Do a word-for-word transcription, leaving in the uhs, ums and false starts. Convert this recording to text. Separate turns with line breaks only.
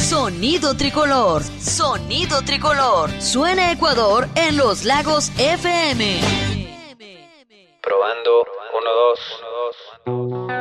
Sonido tricolor, sonido tricolor. Suena Ecuador en Los Lagos F M.
Probando, uno, dos, uno, dos.